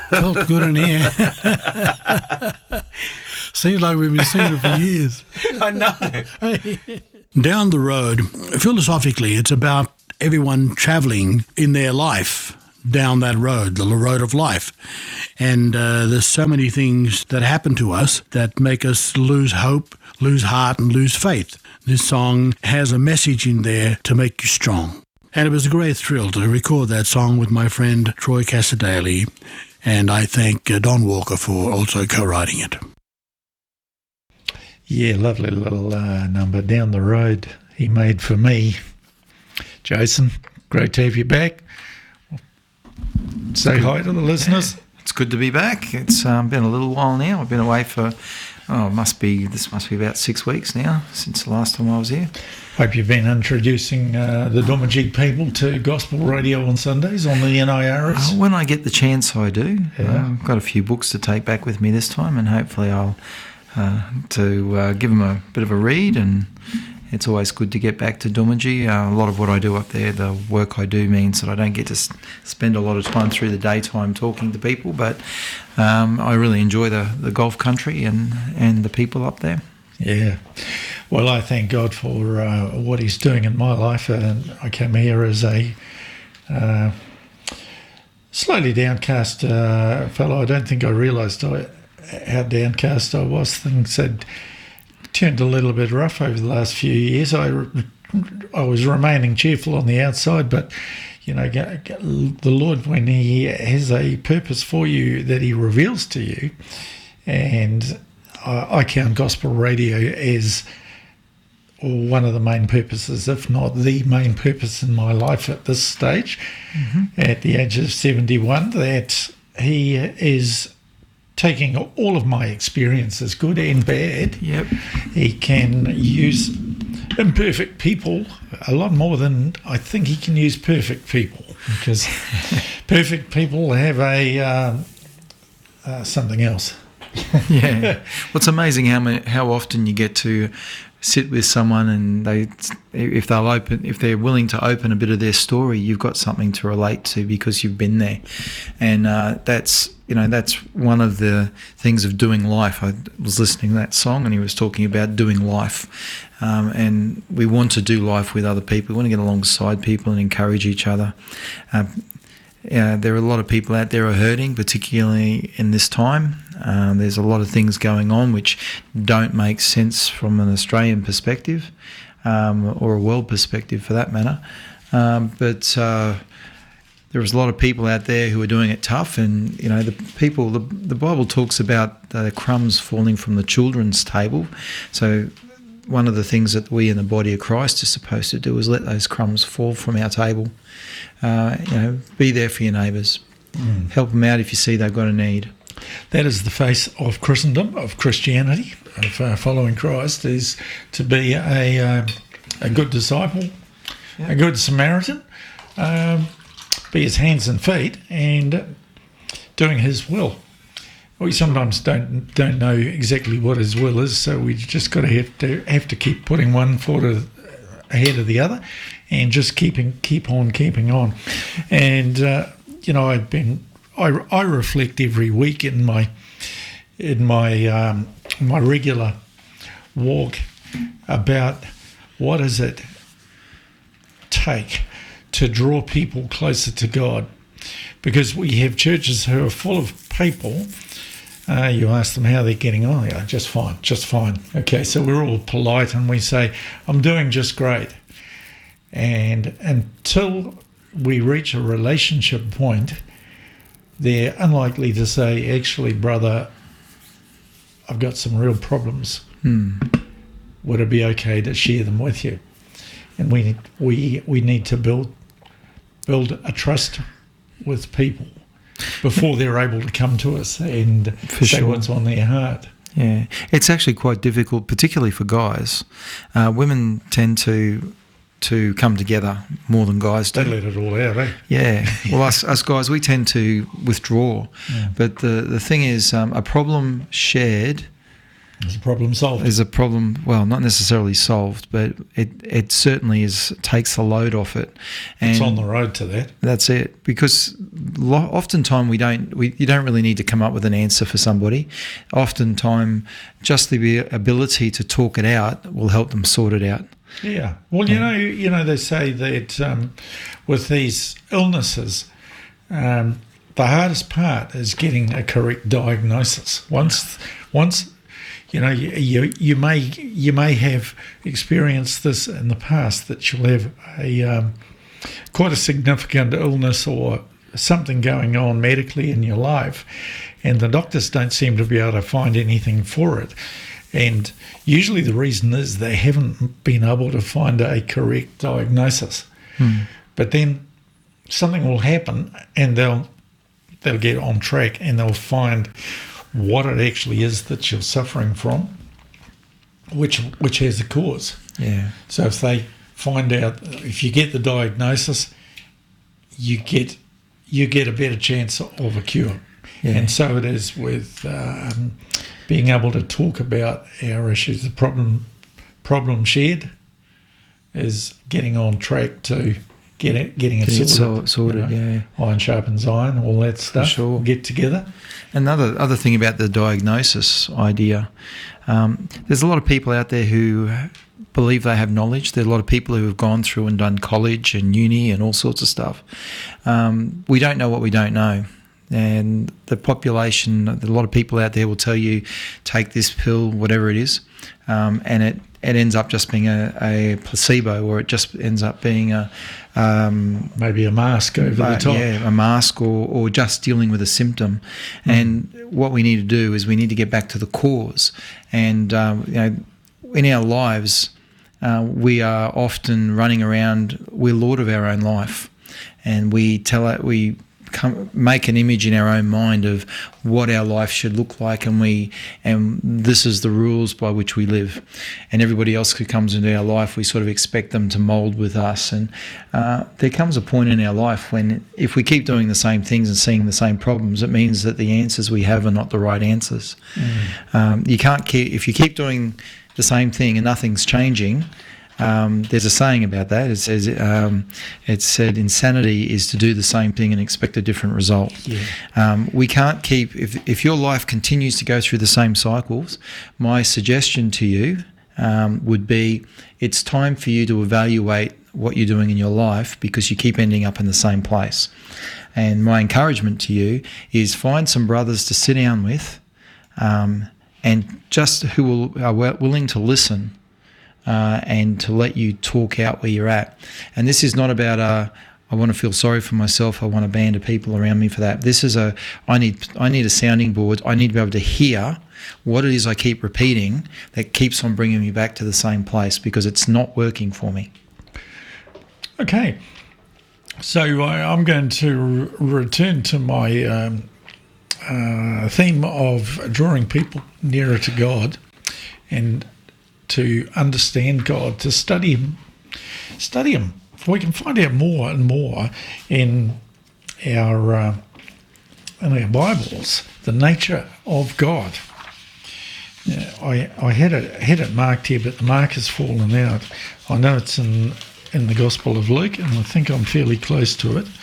Felt good in here. Seems like we've been singing it for years. I know. Down the road, philosophically, it's about everyone travelling in their life down that road, the road of life. And there's so many things that happen to us that make us lose hope, lose heart, and lose faith. This song has a message in there to make you strong. And it was a great thrill to record that song with my friend Troy Casadale, and I thank Don Walker for also co-writing it. Yeah, lovely little number, Down the Road, he made for me. Jason, great to have you back. Say hi to the listeners. It's good to be back. It's been a little while now. I've been away for, this must be about 6 weeks now since the last time I was here. Hope you've been introducing the Domagee people to gospel radio on Sundays on the NIRS. When I get the chance, I do. Yeah. I've got a few books to take back with me this time, and hopefully I'll give them a bit of a read. And it's always good to get back to Domagee. A lot of what I do up there, the work I do, means that I don't get to spend a lot of time through the daytime talking to people, but I really enjoy the Gulf country and the people up there. Yeah. Well, I thank God for what he's doing in my life. I came here as a slightly downcast fellow. I don't think I realised how downcast I was. Things had turned a little bit rough over the last few years. I was remaining cheerful on the outside, but the Lord, when he has a purpose for you that he reveals to you, and I count gospel radio as one of the main purposes, if not the main purpose in my life at this stage, at the age of 71, that he is taking all of my experiences, good and bad. Yep. He can use imperfect people a lot more than I think he can use perfect people, because perfect people have something else. Yeah. Well, it's amazing how often you get to sit with someone, and if they're willing to open a bit of their story, you've got something to relate to because you've been there. And that's one of the things of doing life. I was listening to that song, and he was talking about doing life. And we want to do life with other people. We want to get alongside people and encourage each other. There are a lot of people out there who are hurting, particularly in this time. There's a lot of things going on which don't make sense from an Australian perspective, or a world perspective for that matter. But there's a lot of people out there who are doing it tough, and the Bible talks about the crumbs falling from the children's table. So one of the things that we in the body of Christ are supposed to do is let those crumbs fall from our table. Be there for your neighbours. Help them out if you see they've got a need. That is the face of Christendom, of Christianity, of following Christ, is to be a good disciple, a good Samaritan, be his hands and feet, and doing his will. We sometimes don't know exactly what his will is, so we just got to have to keep putting one foot ahead of the other, and just keep on keeping on. And I reflect every week in my regular walk about what does it take to draw people closer to God, because we have churches who are full of people. You ask them how they're getting on, they go, just fine. Okay, so we're all polite and we say, I'm doing just great. And until we reach a relationship point, they're unlikely to say, actually, brother, I've got some real problems. Would it be okay to share them with you? And we need to build a trust with people before they're able to come to us and say what's on their heart. Yeah, it's actually quite difficult, particularly for guys. Women tend to come together more than guys do. They let it all out, eh? Yeah. Well, us guys, we tend to withdraw. Yeah. But the thing is, a problem shared Is the problem solved? is a problem, well, not necessarily solved, but it certainly takes the load off it. And It's on the road to that. that's it. Because oftentimes you don't really need to come up with an answer for somebody. Oftentimes, just the ability to talk it out will help them sort it out. Yeah. Well, you know, they say that with these illnesses, the hardest part is getting a correct diagnosis. Once you know, you may have experienced this in the past, that you'll have a quite a significant illness or something going on medically in your life, and the doctors don't seem to be able to find anything for it. And usually the reason is they haven't been able to find a correct diagnosis. But then something will happen, and they'll get on track, and they'll find what it actually is that you're suffering from, which has a cause. Yeah. So if they find out, if you get the diagnosis, you get a better chance of a cure. Yeah. And so it is with being able to talk about our issues. The problem shared is getting on track to getting it sorted. you know. Yeah. Iron sharpens iron, all that stuff. sure. Get together. Another thing about the diagnosis idea, there's a lot of people out there who believe they have knowledge. There are a lot of people who have gone through and done college and uni and all sorts of stuff. We don't know what we don't know. And the population, a lot of people out there will tell you, take this pill, whatever it is, and it ends up just being a placebo, or it just ends up being Maybe a mask over the top. Yeah, a mask, or just dealing with a symptom. And what we need to do is we need to get back to the cause. And in our lives, we are often running around. We're lord of our own life, and we make an image in our own mind of what our life should look like, and this is the rules by which we live. And everybody else who comes into our life, we sort of expect them to mould with us. And there comes a point in our life when, if we keep doing the same things and seeing the same problems, it means that the answers we have are not the right answers. You can't if you keep doing the same thing and nothing's changing. There's a saying about that. It says, it's said, insanity is to do the same thing and expect a different result. Yeah. We can't keep, if your life continues to go through the same cycles, my suggestion to you would be, it's time for you to evaluate what you're doing in your life, because you keep ending up in the same place. And my encouragement to you is, find some brothers to sit down with, and just who are willing to listen, and to let you talk out where you're at. And this is not about I want to feel sorry for myself, I want a band of people around me for that. This is I need a sounding board. I need to be able to hear what it is I keep repeating that keeps on bringing me back to the same place, because it's not working for me. Okay. So I'm going to return to my theme of drawing people nearer to God, and to understand God, to study Him. We can find out more and more in our Bibles, the nature of God. I had it marked here, but the mark has fallen out. I know it's in the Gospel of Luke, and I think I'm fairly close to it.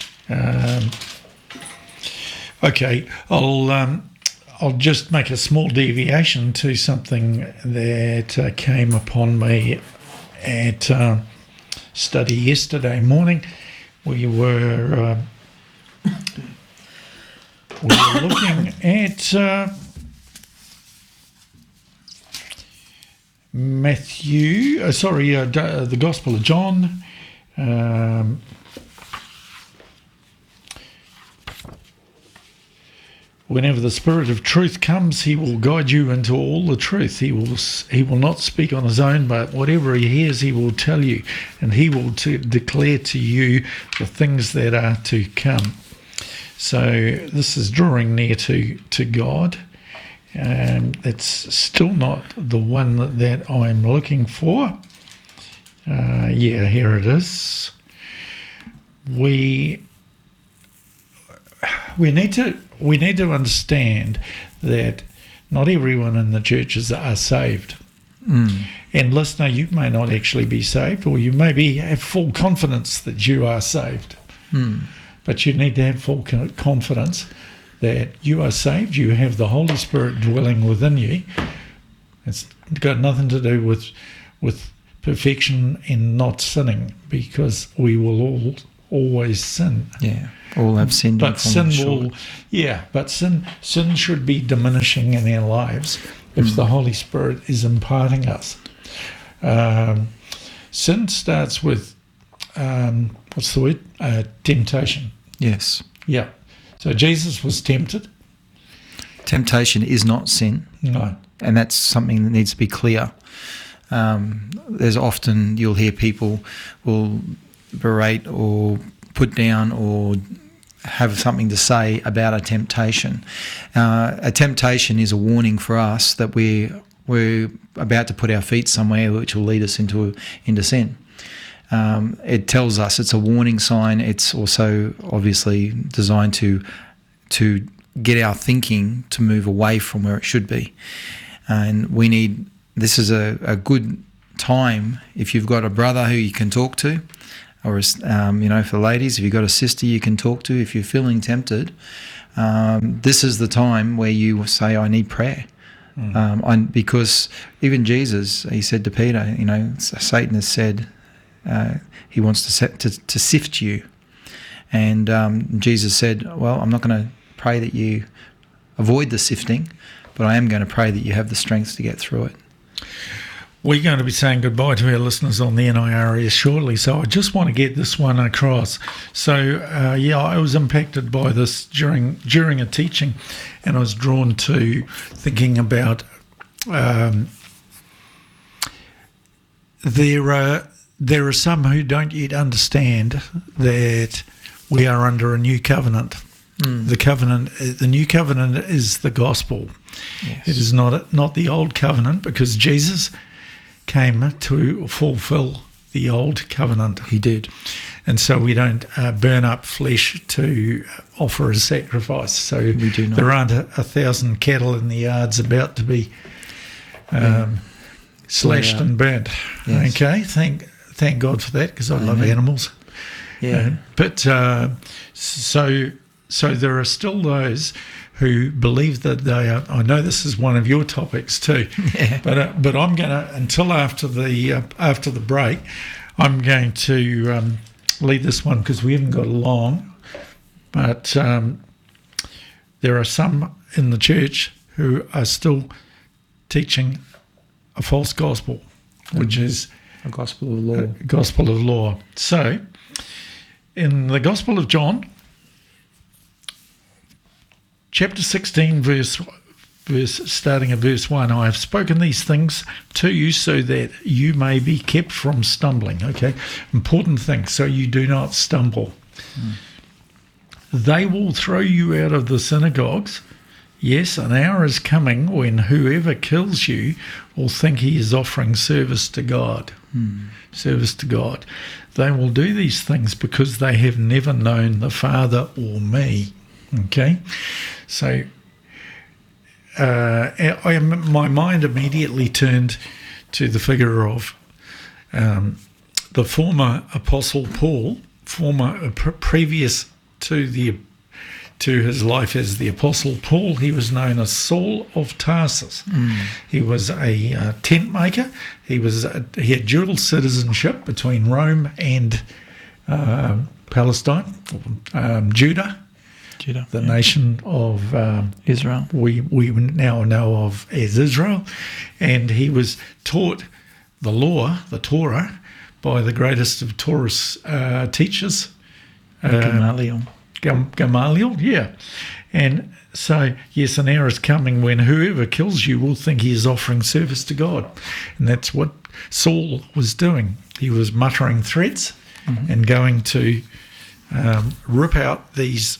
Okay, I'll just make a small deviation to something that came upon me at study yesterday morning. We were looking at the Gospel of John. Whenever the Spirit of truth comes, He will guide you into all the truth. He will not speak on His own, but whatever He hears, He will tell you, and He will declare to you the things that are to come. So this is drawing near to God. It's still not the one that I'm looking for. Here it is. We need to understand that not everyone in the churches are saved. And listener, you may not actually be saved, or you maybe have full confidence that you are saved. But you need to have full confidence that you are saved. You have the Holy Spirit dwelling within you. It's got nothing to do with perfection and not sinning, because we will always sin. Yeah, all have sinned. But sin should be diminishing in our lives if the Holy Spirit is imparting us. Sin starts with what's the word? Temptation. Yes. Yeah. So Jesus was tempted. Temptation is not sin. No. And that's something that needs to be clear. There's often, you'll hear people will berate or put down or have something to say about a temptation. A temptation is a warning for us that we're about to put our feet somewhere which will lead us into sin. It tells us, it's a warning sign. It's also obviously designed to get our thinking to move away from where it should be. And this is a good time if you've got a brother who you can talk to, or for ladies, if you've got a sister you can talk to. If you're feeling tempted, this is the time where you say, I need prayer. Because even Jesus, he said to Peter, Satan has said he wants to sift you. And Jesus said, well, I'm not going to pray that you avoid the sifting, but I am going to pray that you have the strength to get through it. We're going to be saying goodbye to our listeners on the NIRS shortly, so I just want to get this one across. So, I was impacted by this during a teaching, and I was drawn to thinking about there are some who don't yet understand that we are under a new covenant. The new covenant is the gospel. Yes. It is not the old covenant, because Jesus came to fulfill the old covenant. He did. And so we don't burn up flesh to offer a sacrifice. So we do not. There aren't 1,000 cattle in the yards about to be slashed and burnt. Yes. Okay, thank God for that, because I love animals. Yeah. So there are still those who believe that they are. I know this is one of your topics too, but I'm going to, until after the break, I'm going to lead this one because we haven't got long. But there are some in the church who are still teaching a false gospel, which is a gospel of law. Gospel of law. So, in the Gospel of John, chapter 16, verse starting at verse 1, I have spoken these things to you so that you may be kept from stumbling. Okay, important thing, so you do not stumble. They will throw you out of the synagogues. Yes, an hour is coming when whoever kills you will think he is offering service to God. Service to God. They will do these things because they have never known the Father or me. Okay, so my mind immediately turned to the figure of the former Apostle Paul, previous to his life as the Apostle Paul. He was known as Saul of Tarsus. He was a tent maker. He had dual citizenship between Rome and Palestine, Judah, the nation of Israel. We now know of as Israel, and he was taught the law, the Torah, by the greatest of Torah's teachers, Gamaliel, yeah. And so, yes, an hour is coming when whoever kills you will think he is offering service to God. And that's what Saul was doing. He was muttering threats and going to rip out these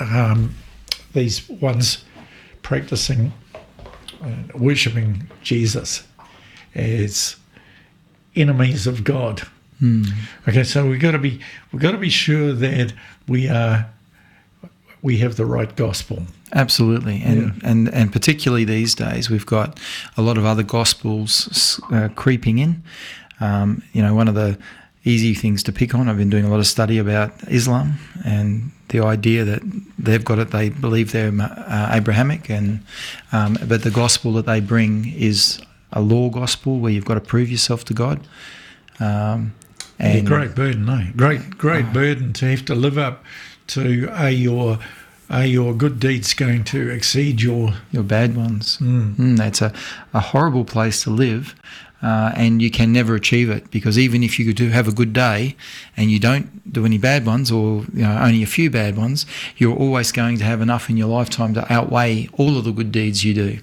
ones practicing worshipping Jesus as enemies of God. Okay, so we've got to be sure that we have the right gospel. Absolutely, and particularly these days, we've got a lot of other gospels creeping in. One of the easy things to pick on, I've been doing a lot of study about Islam and the idea that they've got it. They believe they're Abrahamic, but the gospel that they bring is a law gospel where you've got to prove yourself to God. And a great burden, eh? Great burden to have to live up to. Are your good deeds going to exceed your bad ones? That's a horrible place to live, and you can never achieve it, because even if you do have a good day and you don't do any bad ones, or only a few bad ones, you're always going to have enough in your lifetime to outweigh all of the good deeds you do.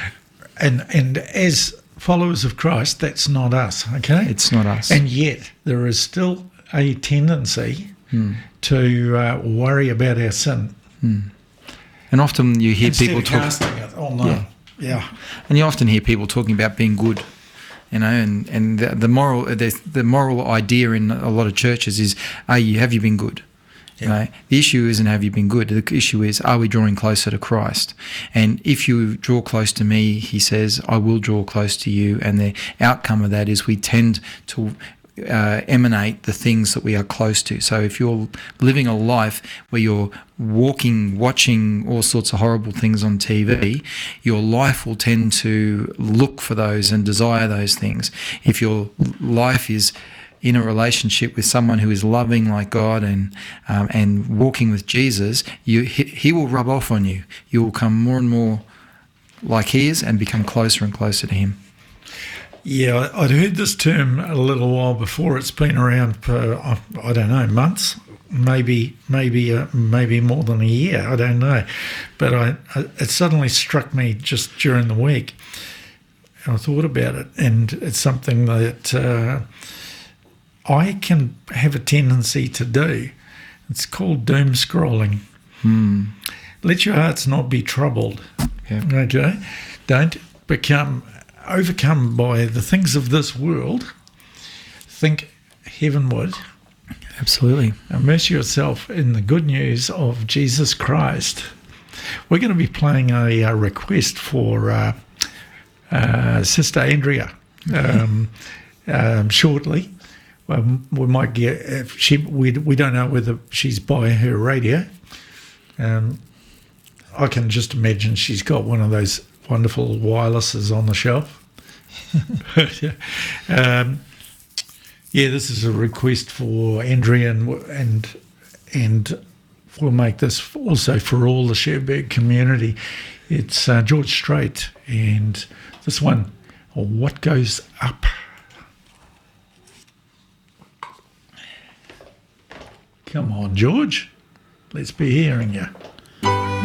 And as followers of Christ, that's not us, okay? It's not us. And yet there is still a tendency to worry about our sin. And often you hear Instead people of casting it. Oh no, yeah. And you often hear people talking about being good, and the moral idea in a lot of churches is, have you been good? The issue isn't have you been good. The issue is, are we drawing closer to Christ? And if you draw close to me, he says, I will draw close to you. And the outcome of that is we tend to emanate the things that we are close to. So if you're living a life where you're watching all sorts of horrible things on TV, your life will tend to look for those and desire those things. If your life is in a relationship with someone who is loving like God and walking with Jesus, he will rub off on you. You will come more and more like he is and become closer and closer to him. Yeah, I'd heard this term a little while before. It's been around for, I don't know, months, maybe more than a year. I don't know, but it suddenly struck me just during the week, and I thought about it, and it's something that I can have a tendency to do. It's called doom scrolling. Let your hearts not be troubled. Yeah. Okay, don't become overcome by the things of this world. Think heavenward. Absolutely. Immerse yourself in the good news of Jesus Christ. We're going to be playing a request for Sister Andrea shortly. We might get, if we don't know whether she's by her radio. I can just imagine she's got one of those wonderful wirelesses on the shelf. This is a request for Andrea, and we'll make this also for all the Cherbourg community. It's George Strait, and this one, What Goes Up. Come on, George. Let's be hearing you.